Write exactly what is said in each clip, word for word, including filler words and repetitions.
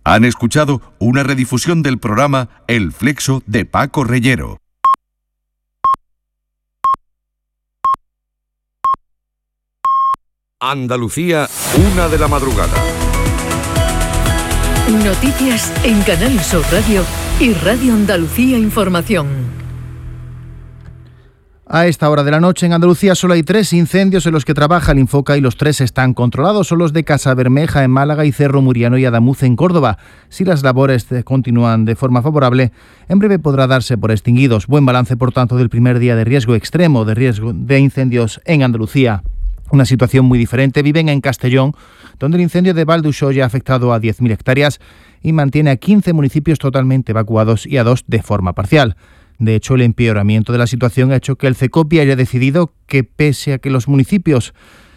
Han escuchado una redifusión del programa El Flexo de Paco Reyero. Andalucía, una de la madrugada. Noticias en Canal Sur Radio y Radio Andalucía Información. A esta hora de la noche en Andalucía solo hay tres incendios en los que trabaja el Infoca y los tres están controlados. Son los de Casabermeja en Málaga y Cerro Muriano y Adamuz en Córdoba. Si las labores continúan de forma favorable, en breve podrá darse por extinguidos. Buen balance, por tanto, del primer día de riesgo extremo de riesgo de incendios en Andalucía. Una situación muy diferente viven en Castellón, donde el incendio de Valdussoya ha afectado a diez mil hectáreas y mantiene a quince municipios totalmente evacuados y a dos de forma parcial. De hecho, el empeoramiento de la situación ha hecho que el CECOPI haya decidido que, pese a que los municipios,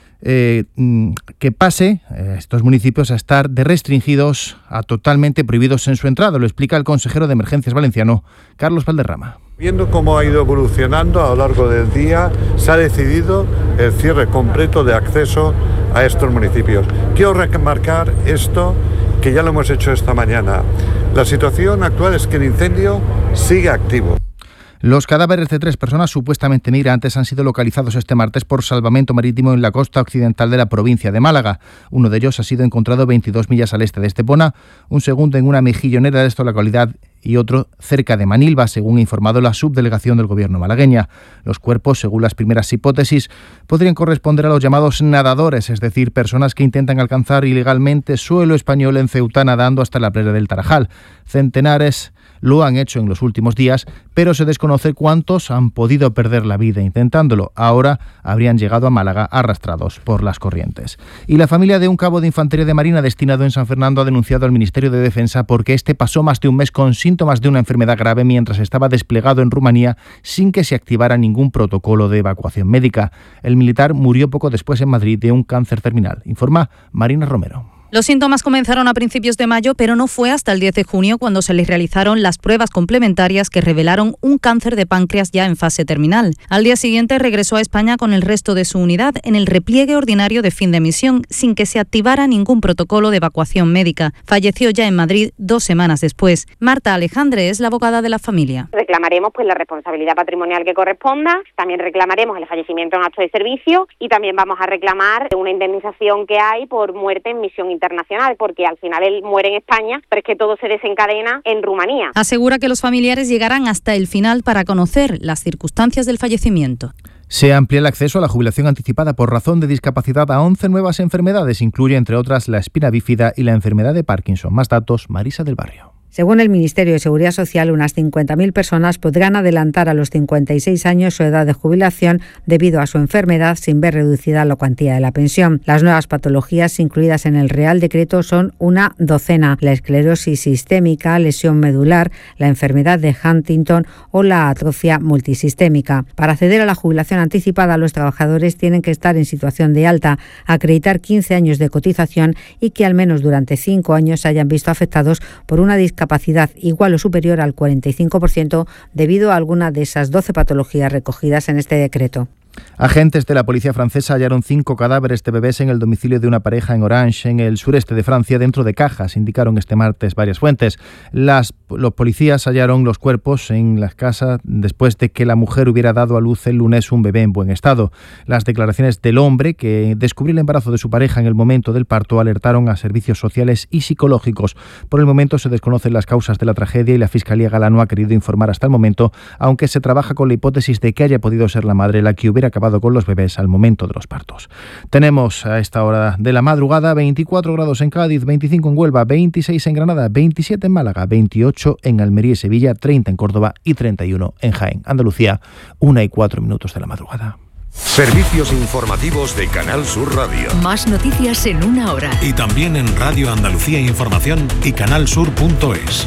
eh, que pase eh, estos municipios a estar de restringidos a totalmente prohibidos en su entrada. Lo explica el consejero de Emergencias valenciano, Carlos Valderrama. Viendo cómo ha ido evolucionando a lo largo del día, se ha decidido el cierre completo de acceso a estos municipios. Quiero remarcar esto, que ya lo hemos hecho esta mañana. La situación actual es que el incendio sigue activo. Los cadáveres de tres personas supuestamente migrantes han sido localizados este martes por salvamento marítimo en la costa occidental de la provincia de Málaga. Uno de ellos ha sido encontrado veintidós millas al este de Estepona, un segundo en una mejillonera de esta localidad y otro cerca de Manilva, según ha informado la subdelegación del gobierno malagueña. Los cuerpos, según las primeras hipótesis, podrían corresponder a los llamados nadadores, es decir, personas que intentan alcanzar ilegalmente suelo español en Ceuta nadando hasta la playa del Tarajal. Centenares lo han hecho en los últimos días, pero se desconoce cuántos han podido perder la vida intentándolo. Ahora habrían llegado a Málaga arrastrados por las corrientes. Y la familia de un cabo de Infantería de Marina destinado en San Fernando ha denunciado al Ministerio de Defensa porque este pasó más de un mes con síntomas de una enfermedad grave mientras estaba desplegado en Rumanía sin que se activara ningún protocolo de evacuación médica. El militar murió poco después en Madrid de un cáncer terminal, informa Marina Romero. Los síntomas comenzaron a principios de mayo, pero no fue hasta el diez de junio cuando se les realizaron las pruebas complementarias que revelaron un cáncer de páncreas ya en fase terminal. Al día siguiente regresó a España con el resto de su unidad en el repliegue ordinario de fin de misión, sin que se activara ningún protocolo de evacuación médica. Falleció ya en Madrid dos semanas después. Marta Alejandre es la abogada de la familia. Reclamaremos pues la responsabilidad patrimonial que corresponda, también reclamaremos el fallecimiento en acto de servicio y también vamos a reclamar una indemnización que hay por muerte en misión internacional. internacional, porque al final él muere en España, pero es que todo se desencadena en Rumanía. Asegura que los familiares llegarán hasta el final para conocer las circunstancias del fallecimiento. Se amplía el acceso a la jubilación anticipada por razón de discapacidad a once nuevas enfermedades. Incluye, entre otras, la espina bífida y la enfermedad de Parkinson. Más datos, Marisa del Barrio. Según el Ministerio de Seguridad Social, unas cincuenta mil personas podrán adelantar a los cincuenta y seis años su edad de jubilación debido a su enfermedad sin ver reducida la cuantía de la pensión. Las nuevas patologías incluidas en el Real Decreto son una docena: la esclerosis sistémica, lesión medular, la enfermedad de Huntington o la atrofia multisistémica. Para acceder a la jubilación anticipada, los trabajadores tienen que estar en situación de alta, acreditar quince años de cotización y que al menos durante cinco años se hayan visto afectados por una discapacidad capacidad igual o superior al cuarenta y cinco por ciento debido a alguna de esas doce patologías recogidas en este decreto. Agentes de la policía francesa hallaron cinco cadáveres de bebés en el domicilio de una pareja en Orange, en el sureste de Francia, dentro de cajas, indicaron este martes varias fuentes. Las, los policías hallaron los cuerpos en las casas después de que la mujer hubiera dado a luz el lunes un bebé en buen estado. Las declaraciones del hombre, que descubrió el embarazo de su pareja en el momento del parto, alertaron a servicios sociales y psicológicos. Por el momento se desconocen las causas de la tragedia y la Fiscalía Gala no ha querido informar hasta el momento, aunque se trabaja con la hipótesis de que haya podido ser la madre la que hubiera acabado con los bebés al momento de los partos. Tenemos a esta hora de la madrugada veinticuatro grados en Cádiz, veinticinco en Huelva, veintiséis en Granada, veintisiete en Málaga, veintiocho en Almería y Sevilla, treinta en Córdoba y treinta y uno en Jaén. Andalucía, una y cuatro minutos de la madrugada. Servicios informativos de Canal Sur Radio. Más noticias en una hora. Y también en Radio Andalucía Información y canalsur punto es.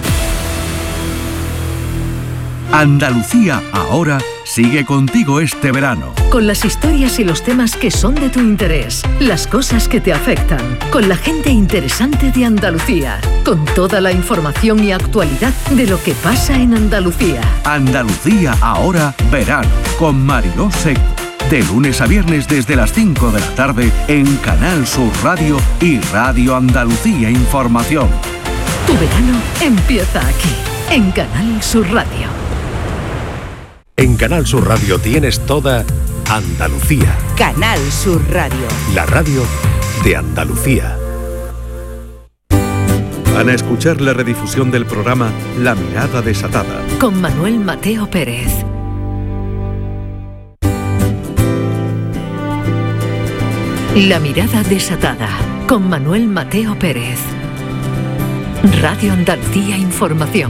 Andalucía ahora sigue contigo este verano. Con las historias y los temas que son de tu interés, las cosas que te afectan, con la gente interesante de Andalucía, con toda la información y actualidad de lo que pasa en Andalucía. Andalucía ahora verano, con Mariló Seco. De lunes a viernes desde las cinco de la tarde en Canal Sur Radio y Radio Andalucía Información. Tu verano empieza aquí, en Canal Sur Radio. En Canal Sur Radio tienes toda Andalucía. Canal Sur Radio. La radio de Andalucía. Van a escuchar la redifusión del programa La Mirada Desatada. Con Manuel Mateo Pérez. La Mirada Desatada. Con Manuel Mateo Pérez. Radio Andalucía Información.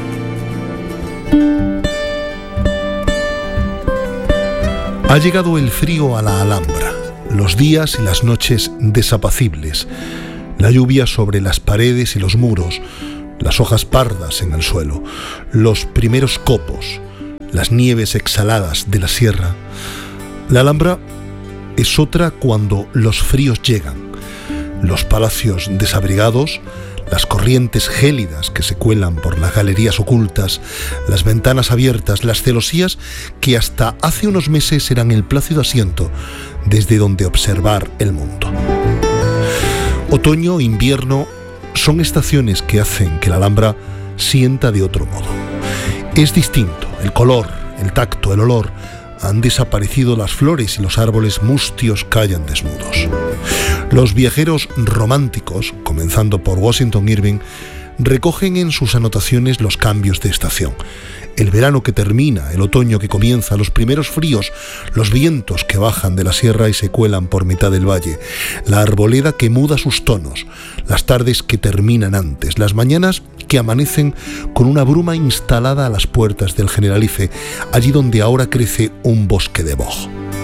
Ha llegado el frío a la Alhambra, los días y las noches desapacibles, la lluvia sobre las paredes y los muros, las hojas pardas en el suelo, los primeros copos, las nieves exhaladas de la sierra. La Alhambra es otra cuando los fríos llegan, los palacios desabrigados, las corrientes gélidas que se cuelan por las galerías ocultas, las ventanas abiertas, las celosías que hasta hace unos meses eran el plácido asiento desde donde observar el mundo. Otoño, invierno, son estaciones que hacen que la Alhambra sienta de otro modo. Es distinto, el color, el tacto, el olor. Han desaparecido las flores y los árboles mustios callan desnudos. Los viajeros románticos, comenzando por Washington Irving, recogen en sus anotaciones los cambios de estación. El verano que termina, el otoño que comienza, los primeros fríos, los vientos que bajan de la sierra y se cuelan por mitad del valle, la arboleda que muda sus tonos, las tardes que terminan antes, las mañanas que amanecen con una bruma instalada a las puertas del Generalife, allí donde ahora crece un bosque de boj.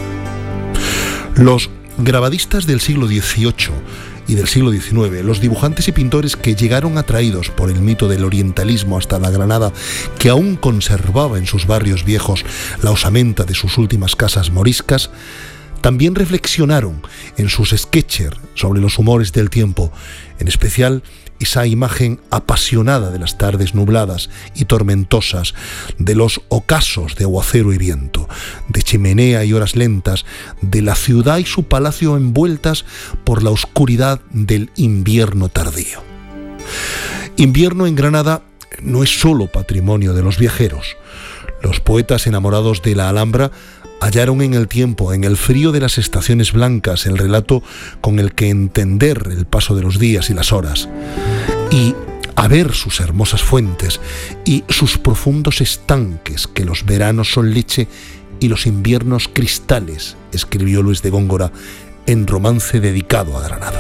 Los grabadistas del siglo dieciocho y del siglo diecinueve, los dibujantes y pintores que llegaron atraídos por el mito del orientalismo hasta la Granada, que aún conservaba en sus barrios viejos la osamenta de sus últimas casas moriscas, también reflexionaron en sus sketches sobre los humores del tiempo, en especial esa imagen apasionada de las tardes nubladas y tormentosas, de los ocasos de aguacero y viento, de chimenea y horas lentas, de la ciudad y su palacio envueltas por la oscuridad del invierno tardío. Invierno en Granada no es solo patrimonio de los viajeros. Los poetas enamorados de la Alhambra hallaron en el tiempo, en el frío de las estaciones blancas, el relato con el que entender el paso de los días y las horas, y a ver sus hermosas fuentes y sus profundos estanques, que los veranos son leche y los inviernos cristales, escribió Luis de Góngora en romance dedicado a Granada.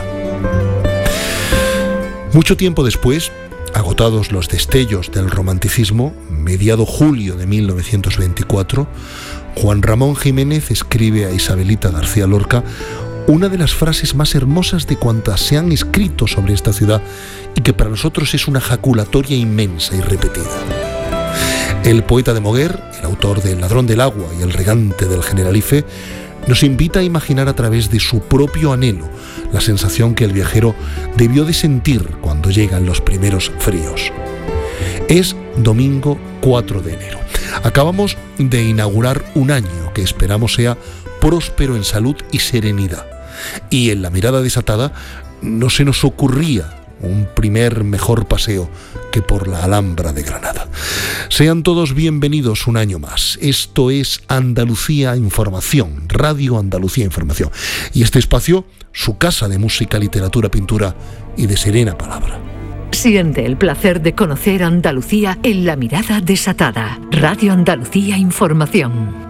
Mucho tiempo después, agotados los destellos del romanticismo, mediado julio de mil novecientos veinticuatro, Juan Ramón Jiménez escribe a Isabelita García Lorca una de las frases más hermosas de cuantas se han escrito sobre esta ciudad y que para nosotros es una jaculatoria inmensa y repetida. El poeta de Moguer, el autor de El ladrón del agua y El regante del Generalife, nos invita a imaginar a través de su propio anhelo la sensación que el viajero debió de sentir cuando llegan los primeros fríos. Es domingo cuatro de enero. Acabamos de inaugurar un año que esperamos sea próspero en salud y serenidad. Y en La Mirada Desatada no se nos ocurría un primer mejor paseo que por la Alhambra de Granada. Sean todos bienvenidos un año más. Esto es Andalucía Información, Radio Andalucía Información. Y este espacio, su casa de música, literatura, pintura y de serena palabra. Siente el placer de conocer Andalucía en La Mirada Desatada. Radio Andalucía Información.